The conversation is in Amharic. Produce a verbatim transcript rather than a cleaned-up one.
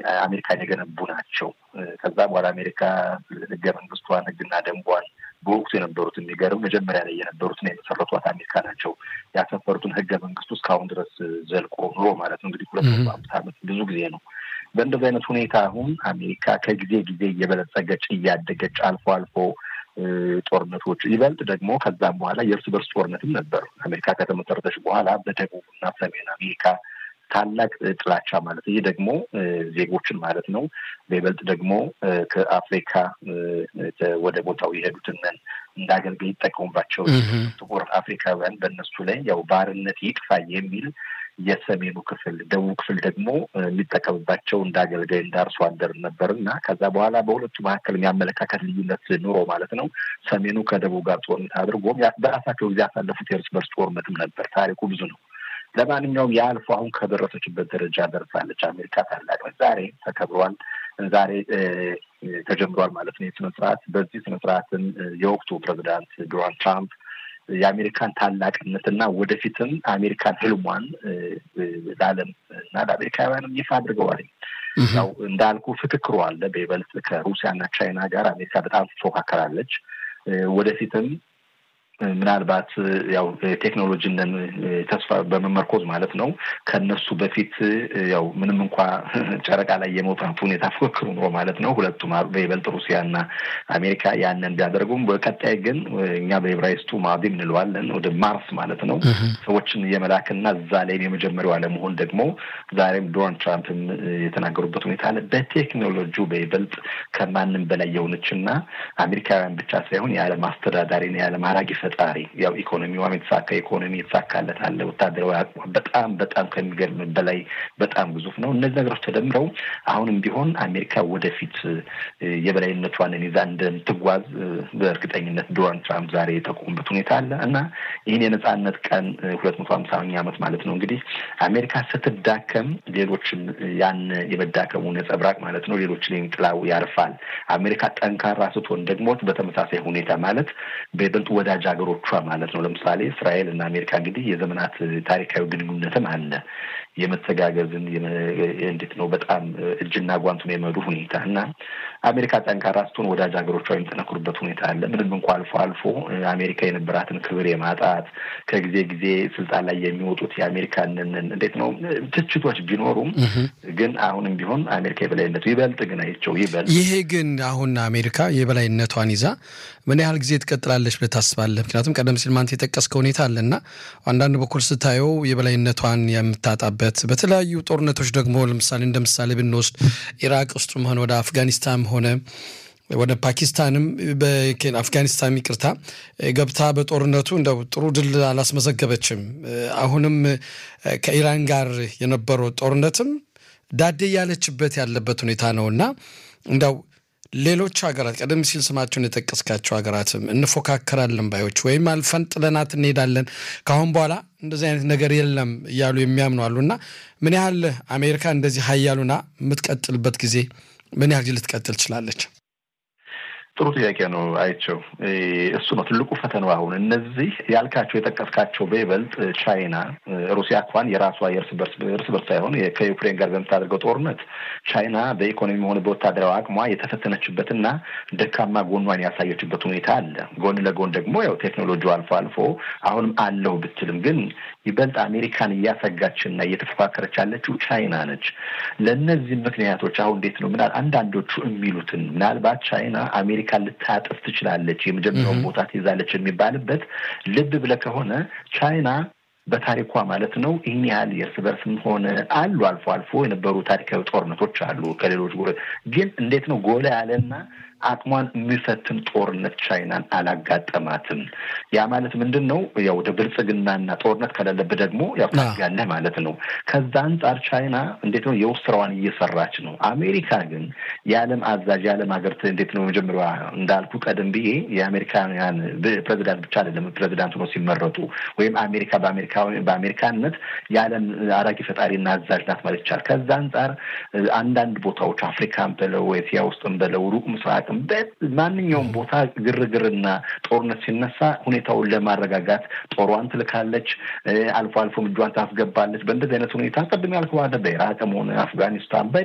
አሜሪካን የገነቡ ናቸው። ከዛ በኋላ አሜሪካ ህገ መንግስቷን ህግና ደንቧን በወቅቱ የነበሩት የሚገርም መጀመሪያ ላይ የነበሩትን የመሰረቷት አሜሪካ ናቸው ያሰፈሩትን ህገ መንግስቱ እስካሁን ድረስ ዘልቆ ኑሮ ማለት ነው። እንግዲህ ሁለት መቶ አምስት ዓመት ብዙ ጊዜ ነው። በእንደዚህ አይነት ሁኔታ አሁን አሜሪካ ከጊዜ ጊዜ እየበለጸገች እያደገች አልፎ አልፎ ጦርነቶች ይበልጥ ደግሞ ከዛም በኋላ የእርስ በርስ ጦርነትም ነበር። አሜሪካ ከተመሰረተች በኋላ በደቡብና ሰሜን አሜሪካ ታላቅ ጥላቻ ማለት ይሄ ደግሞ ዜጎችን ማለት ነው። በይበልጥ ደግሞ ከአፍሪካ ወደ ቦታው የሄዱትን እንዳገልግል ይጠቀሙባቸው ጥቁር አፍሪካውያን በእነሱ ላይ ያው ባርነት ይጥፋ የሚል የሰሜኑ ክፍል ደቡብ ክፍል ደግሞ የሚጠቀምባቸው እንዳገልጋይ እንዳርሶ አደር ነበርና ከዛ በኋላ በሁለቱ መካከል የሚያመለካከት ልዩነት ኑሮ ማለት ነው። ሰሜኑ ከደቡብ ጋር ጦርነት አድርጎ በራሳቸው ጊዜ ያሳለፉት የእርስ በርስ ጦርነትም ነበር። ታሪኩ ብዙ ነው። ለማንኛውም ያልፎ አሁን ከደረሰችበት ደረጃ ደርሳለች። አሜሪካ ታላቅ ዛሬ ተከብሯል። ዛሬ ተጀምሯል ማለት ነው የስነ ስርዓት። በዚህ ስነ ስርዓትን የወቅቱ ፕሬዚዳንት ዶናልድ ትራምፕ የአሜሪካን ታላቅነትና ወደፊትም አሜሪካን ህልሟን ለዓለም እና ለአሜሪካውያንም ይፋ አድርገዋል። ያው እንዳልኩ ፍክክሩ አለ። በይበልጥ ከሩሲያና ቻይና ጋር አሜሪካ በጣም ትፎካከራለች። ወደፊትም ምናልባት ያው ቴክኖሎጂን ተስፋ በመመርኮዝ ማለት ነው ከነሱ በፊት ያው ምንም እንኳን ጨረቃ ላይ የመውጣት ሁኔታ ፍክክሩ ነው ማለት ነው። ሁለቱም በይበልጥ ሩሲያና አሜሪካ ያንን ቢያደርጉም በቀጣይ ግን እኛ በዕብራይስጡ ማዲም እንለዋለን ወደ ማርስ ማለት ነው ሰዎችን የመላክና እዛ ላይ የመጀመሪያው አለመሆን ደግሞ ዛሬም ዶናልድ ትራምፕ የተናገሩበት ሁኔታ አለ። በቴክኖሎጂው በይበልጥ ከማንም በላይ የሆነችና አሜሪካውያን ብቻ ሳይሆን የዓለም አስተዳዳሪና የዓለም አራጊ ፈጣሪ ያው ኢኮኖሚዋም የተሳካ ኢኮኖሚ የተሳካለት አለ። ወታደራዊ አቅም በጣም በጣም ከሚገርም በላይ በጣም ግዙፍ ነው። እነዚህ ነገሮች ተደምረው አሁንም ቢሆን አሜሪካ ወደፊት የበላይነቷን ይዛ እንደምትጓዝ በእርግጠኝነት ዶናልድ ትራምፕ ዛሬ የጠቆሙበት ሁኔታ አለ እና ይህን የነጻነት ቀን ሁለት መቶ ሃምሳኛ ዓመት ማለት ነው እንግዲህ አሜሪካ ስትዳከም ሌሎችን ያን የመዳከሙ ነጸብራቅ ማለት ነው ሌሎች ላይ ጥላው ያርፋል። አሜሪካ ጠንካራ ስትሆን ደግሞ በተመሳሳይ ሁኔታ ማለት በይበልጥ ወዳጅ ሀገሮቿ ማለት ነው ለምሳሌ እስራኤል እና አሜሪካ እንግዲህ የዘመናት ታሪካዊ ግንኙነትም አለ። የመተጋገዝን እንዴት ነው በጣም እጅና ጓንቱን የመዱ ሁኔታ እና አሜሪካ ጠንካራ ስትሆን ወዳጅ ሀገሮቿ የሚጠነክሩበት ሁኔታ አለ። ምንም እንኳን አልፎ አልፎ አሜሪካ የነበራትን ክብር የማጣት ከጊዜ ጊዜ ስልጣን ላይ የሚወጡት የአሜሪካንን እንዴት ነው ትችቶች ቢኖሩም ግን አሁንም ቢሆን አሜሪካ የበላይነቱ ይበልጥ ግን አይቸው ይበልጥ ይሄ ግን አሁን አሜሪካ የበላይነቷን ይዛ ምን ያህል ጊዜ ትቀጥላለች ብለህ ታስባለህ? ምክንያቱም ቀደም ሲል ማንተ የጠቀስከው ሁኔታ አለና አንዳንድ በኩል ስታየው የበላይነቷን የምታጣበት በተለያዩ ጦርነቶች ደግሞ ለምሳሌ እንደምሳሌ ብንወስድ ኢራቅ ውስጥም ሆነ ወደ አፍጋኒስታን ሆነ ወደ ፓኪስታንም በአፍጋኒስታን ይቅርታ ገብታ በጦርነቱ እንደው ጥሩ ድል አላስመዘገበችም። አሁንም ከኢራን ጋር የነበረው ጦርነትም ዳዴ ያለችበት ያለበት ሁኔታ ነውና እንደው ሌሎች ሀገራት ቀደም ሲል ስማቸውን የጠቀስካቸው ሀገራትም እንፎካከራለን ባዮች ወይም አልፈን ጥለናት እንሄዳለን ካሁን በኋላ እንደዚህ አይነት ነገር የለም እያሉ የሚያምኑ አሉና ምን ያህል አሜሪካ እንደዚህ ሀያሉና የምትቀጥልበት ጊዜ ምን ያህል ልትቀጥል ትችላለች? ጥሩ ጥያቄ ነው አይቸው። እሱ ነው ትልቁ ፈተናው። አሁን እነዚህ ያልካቸው የጠቀስካቸው በይበልጥ ቻይና ሩሲያ እንኳን የራሷ የእርስ በርስ እርስ በርስ ሳይሆን ከዩክሬን ጋር በምታደርገው ጦርነት ቻይና በኢኮኖሚ ሆነ በወታደራዊ አቅሟ የተፈተነችበትና ደካማ ጎኗን ያሳየችበት ሁኔታ አለ። ጎን ለጎን ደግሞ ያው ቴክኖሎጂው አልፎ አልፎ አሁንም አለው ብትልም ግን ይበልጥ አሜሪካን እያሰጋችና እየተፎካከረች ያለችው ቻይና ነች። ለእነዚህ ምክንያቶች አሁን እንዴት ነው ምናል አንዳንዶቹ የሚሉትን ምናልባት ቻይና አሜሪካ ልታጠፍ ትችላለች የመጀመሪያውን ቦታ ትይዛለች የሚባልበት ልብ ብለህ ከሆነ ቻይና በታሪኳ ማለት ነው ይህን ያህል የእርስ በርስም ሆነ አሉ አልፎ አልፎ የነበሩ ታሪካዊ ጦርነቶች አሉ ከሌሎች ግን እንዴት ነው ጎላ ያለና አቅሟን የሚፈትን ጦርነት ቻይናን አላጋጠማትም። ያ ማለት ምንድነው ያው ወደ ብልጽግናና ጦርነት ከሌለበት ደግሞ ያው ታጋለ ማለት ነው። ከዛ አንፃር ቻይና እንዴት ነው የውስራዋን እየሰራች ነው። አሜሪካ ግን የዓለም አዛዥ የዓለም ሀገር እንዴት ነው መጀመሪያ እንዳልኩ ቀደም ብዬ የአሜሪካን ፕሬዝዳንት ብቻ አይደለም ፕሬዝዳንቱ ነው ሲመረጡ ወይም አሜሪካ በአሜሪካ በአሜሪካነት የዓለም አራጊ ፈጣሪና አዛዥ ናት ማለት ይቻላል። ከዛ አንፃር አንዳንድ ቦታዎች አፍሪካን በለው ኤሲያ ውስጥም በለው ሩቅ ምስራቅ ማንኛውም ቦታ ግርግርና ጦርነት ሲነሳ ሁኔታውን ለማረጋጋት ጦሯን ትልካለች፣ አልፎ አልፎ እጇን ታስገባለች። በእንደዚህ አይነት ሁኔታ ቀደም ያልከው አደ በኢራቅም ሆነ አፍጋኒስታን